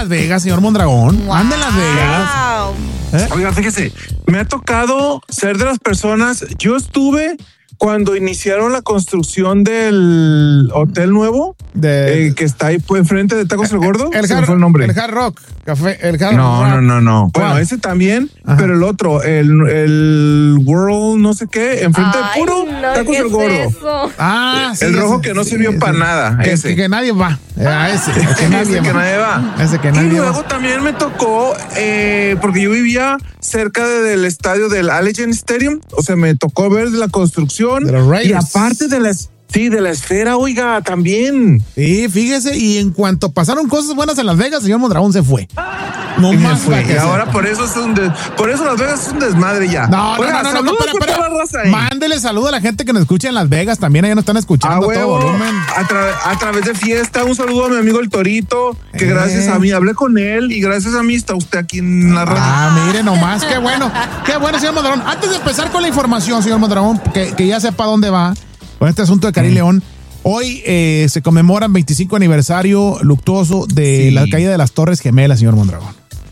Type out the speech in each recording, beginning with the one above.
Las Vegas, señor Mondragón. Wow. Anda en Las Vegas. Oiga, fíjese, me ha tocado ser de las personas. Yo estuve cuando iniciaron la construcción del hotel nuevo que está ahí pues, enfrente de Tacos el Gordo. El ¿Se me Hard, fue el nombre? el Hard Rock Café. El Hard No. Rock. Bueno, ese también, pero el otro, el World no sé qué, enfrente de puro Tacos el Gordo. Eso? Sí, El rojo ese, que no sirvió para nada. Ese. Que nadie va. A ese. Que nadie va. Ese que nadie Y luego va. también me tocó, porque yo vivía cerca del estadio del Allegiant Stadium, o sea, me tocó ver la construcción De los Raiders. y aparte de la esfera, oiga, también. Sí, fíjese, y en cuanto pasaron cosas buenas en Las Vegas, señor Mondragón se fue. No Y me más fue. para que Y ahora sepa. por eso Las Vegas es un desmadre ya. No, saludos por espera. toda la raza ahí. Mándele saludo a la gente que nos escucha en Las Vegas. También allá nos están escuchando a todo huevo, volumen. a través de fiesta. Un saludo a mi amigo el Torito, que gracias a mí hablé con él y gracias a mí está usted aquí en la radio. Mire nomás, qué bueno, señor Mondragón. Antes de empezar con la información, señor Mondragón, que ya sepa dónde va con este asunto de Karim León. Hoy se conmemoran 25 aniversario luctuoso de la caída de las Torres Gemelas, señor Mondragón.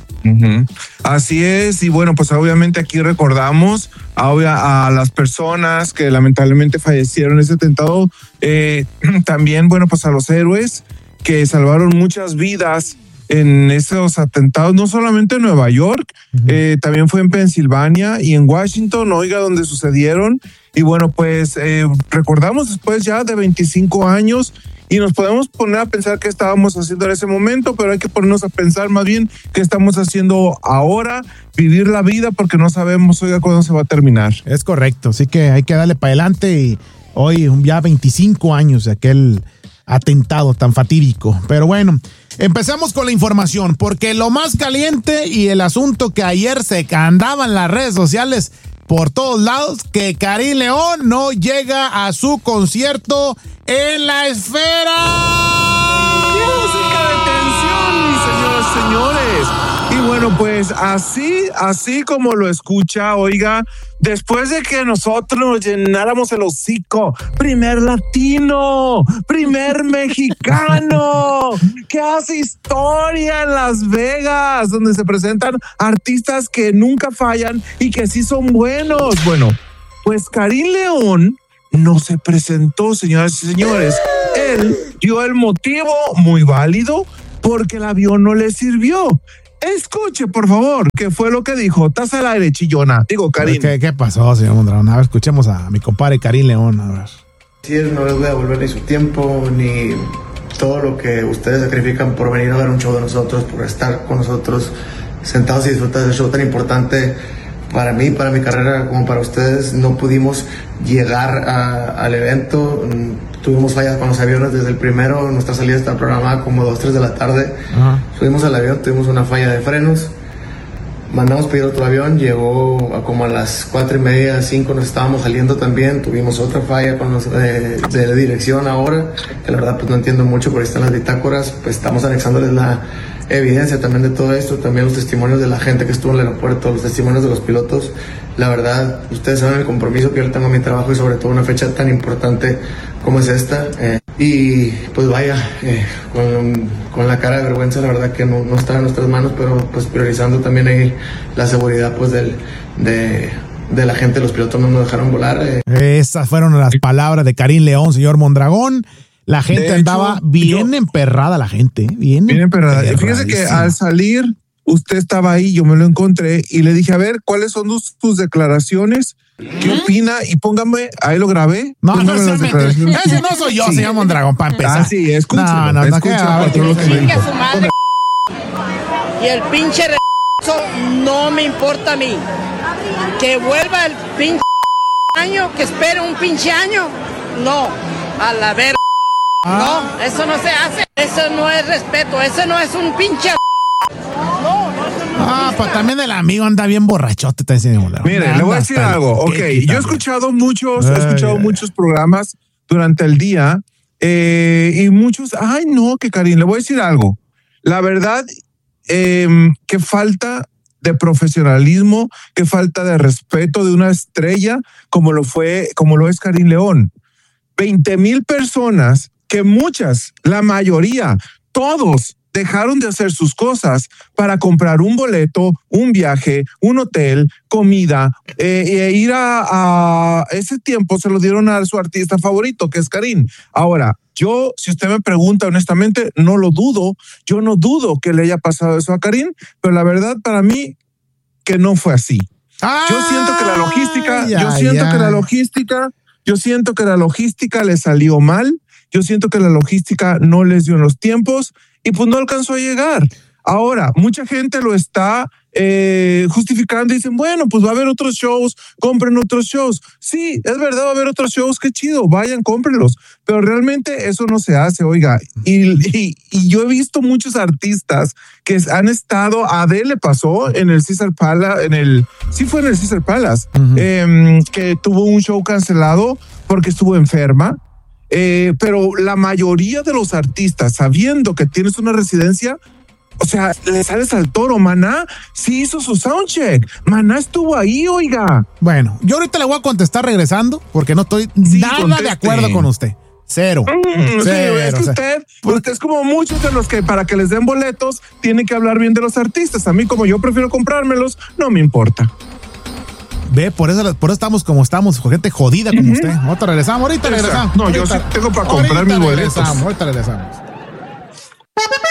Así es, y bueno, pues obviamente aquí recordamos a las personas que lamentablemente fallecieron en ese atentado, también, bueno, pues a los héroes que salvaron muchas vidas en esos atentados, no solamente en Nueva York, también fue en Pensilvania y en Washington, oiga, donde sucedieron. Y bueno, pues recordamos después ya de 25 años y nos podemos poner a pensar qué estábamos haciendo en ese momento, pero hay que ponernos a pensar más bien qué estamos haciendo ahora, vivir la vida porque no sabemos, oiga, cuándo se va a terminar. Es correcto, así que hay que darle para adelante y hoy ya 25 años de aquel atentado tan fatídico. Pero bueno, empecemos con la información, porque lo más caliente y el asunto que ayer se andaba en las redes sociales por todos lados, que Karim León no llega a su concierto en la Esfera. Música de tensión, mis señores. Y bueno, pues así como lo escucha, oiga, después de que nosotros nos llenáramos el hocico, primer latino, primer mexicano, que hace historia en Las Vegas, donde se presentan artistas que nunca fallan y que sí son buenos. Bueno, pues Karim León no se presentó, señoras y señores. Él dio el motivo muy válido porque el avión no le sirvió. Escuche, por favor, qué fue lo que dijo. Estás al aire, chillona. Digo, Karim. ¿Qué pasó, señor Mondragón? A ver, escuchemos a mi compadre Karim León. A ver. Sí, no les voy a devolver ni su tiempo, ni todo lo que ustedes sacrifican por venir a ver un show de nosotros, por estar con nosotros sentados y disfrutar de ese show tan importante para mí, para mi carrera, como para ustedes. No pudimos llegar al evento. Tuvimos fallas con los aviones desde el primero. Nuestra salida está programada como 2, 3 de la tarde. Subimos al avión, tuvimos una falla de frenos. Mandamos pedir otro avión, llegó como a las 4:30, 5 nos estábamos saliendo también. Tuvimos otra falla con los de dirección ahora, que la verdad pues no entiendo mucho, pero ahí están las bitácoras. Pues estamos anexándoles la evidencia también de todo esto, también los testimonios de la gente que estuvo en el aeropuerto, los testimonios de los pilotos. La verdad, ustedes saben el compromiso que yo tengo a mi trabajo y sobre todo una fecha tan importante como es esta. Y pues vaya, con la cara de vergüenza, la verdad que no está en nuestras manos, pero pues priorizando también ahí la seguridad pues de la gente. Los pilotos no nos dejaron volar. Esas fueron las palabras de Karim León, señor Mondragón. La gente andaba bien emperrada, la gente. Bien emperrada. Fíjese que al salir, usted estaba ahí, yo me lo encontré y le dije, a ver, ¿cuáles son tus declaraciones? ¿Qué opina? Y póngame, ahí lo grabé. No ese no soy yo, señor Mondragón, para empezar. Sí, escúchalo. No, Chingue a su madre. Y el pinche no me importa a mí. Que vuelva el pinche año, que espere un pinche año. No, a la verga. No, eso no se hace. Eso no es respeto. Eso no es un pinche. Pues también el amigo anda bien borrachote. Mire, le voy a decir algo. Ok, yo he escuchado muchos programas durante el día y muchos, ay no, que Karim, le voy a decir algo. La verdad, que falta de profesionalismo, que falta de respeto de una estrella como lo es Karim León. 20,000 personas que muchas, la mayoría, todos dejaron de hacer sus cosas para comprar un boleto, un viaje, un hotel, comida, e ir a ese tiempo se lo dieron a su artista favorito, que es Karim. Ahora, yo, si usted me pregunta honestamente, no lo dudo. Yo no dudo que le haya pasado eso a Karim, pero la verdad para mí que no fue así. Yo siento que la logística le salió mal. Yo siento que la logística no les dio en los tiempos y pues no alcanzó a llegar. Ahora, mucha gente lo está justificando y dicen, bueno, pues va a haber otros shows, compren otros shows. Sí, es verdad, va a haber otros shows, qué chido, vayan, cómprenlos. Pero realmente eso no se hace, oiga. Y yo he visto muchos artistas que han estado, a Adele le pasó en el Caesar Palace, fue en el Caesar Palace, que tuvo un show cancelado porque estuvo enferma. Pero la mayoría de los artistas, sabiendo que tienes una residencia, o sea, le sales al toro. Maná sí hizo su soundcheck. Maná estuvo ahí, oiga. Bueno, yo ahorita le voy a contestar regresando porque no estoy nada de acuerdo con usted. Cero. Cero. Es que usted es como muchos de los que para que les den boletos tienen que hablar bien de los artistas. A mí, como yo prefiero comprármelos, no me importa. Ve, por eso estamos como estamos, gente jodida como usted. Ahorita regresamos. No, yo sí tengo para comprar mis boletos. Ahorita regresamos.